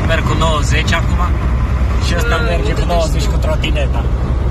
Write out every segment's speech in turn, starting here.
merg cu 90 acum și ăsta merge cu 90 cu trotineta.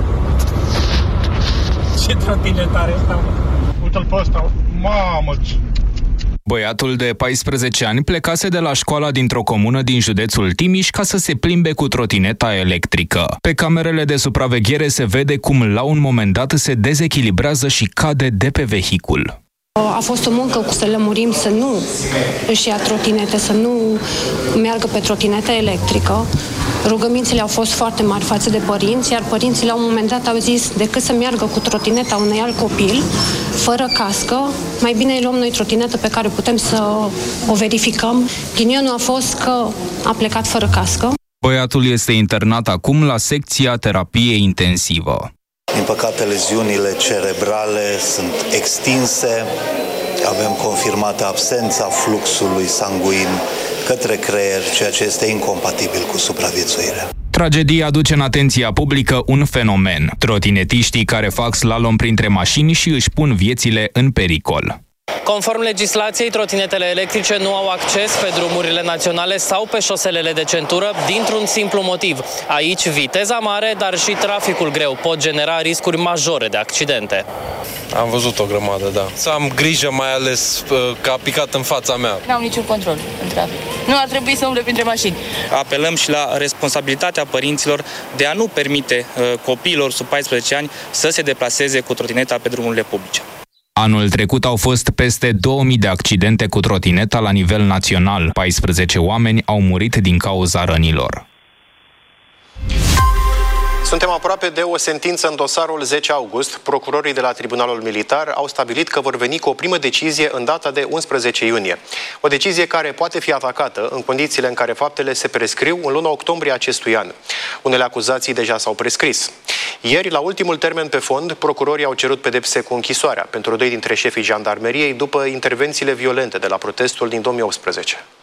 Ce trotineta are ăsta? Uite-l pe ăsta, mamă! Băiatul de 14 ani plecase de la școala dintr-o comună din județul Timiș ca să se plimbe cu trotineta electrică. Pe camerele de supraveghere se vede cum la un moment dat se dezechilibrează și cade de pe vehicul. A fost o muncă să lămurim să nu își ia trotinete, să nu meargă pe trotinetă electrică. Rugămințele au fost foarte mari față de părinți, iar părinții la un moment dat au zis decât să meargă cu trotineta unui alt copil, fără cască, mai bine îi luăm noi trotinetă pe care putem să o verificăm. Ghinionul a fost că a plecat fără cască. Băiatul este internat acum la secția terapie intensivă. Din păcate, leziunile cerebrale sunt extinse, avem confirmată absența fluxului sanguin către creier, ceea ce este incompatibil cu supraviețuirea. Tragedia aduce în atenția publică un fenomen: trotinetiștii care fac slalom printre mașini și își pun viețile în pericol. Conform legislației, trotinetele electrice nu au acces pe drumurile naționale sau pe șoselele de centură dintr-un simplu motiv. Aici, viteza mare, dar și traficul greu pot genera riscuri majore de accidente. Am văzut o grămadă, da. Să am grijă, mai ales că a picat în fața mea. N-am niciun control în trafic. Nu ar trebui să umble printre mașini. Apelăm și la responsabilitatea părinților de a nu permite copiilor sub 14 ani să se deplaseze cu trotineta pe drumurile publice. Anul trecut au fost peste 2000 de accidente cu trotineta la nivel național. 14 oameni au murit din cauza rănilor. Suntem aproape de o sentință în dosarul 10 august. Procurorii de la Tribunalul Militar au stabilit că vor veni cu o primă decizie în data de 11 iunie. O decizie care poate fi atacată în condițiile în care faptele se prescriu în luna octombrie acestui an. Unele acuzații deja s-au prescris. Ieri, la ultimul termen pe fond, procurorii au cerut pedepse cu închisoarea pentru 2 dintre șefii jandarmeriei după intervențiile violente de la protestul din 2018.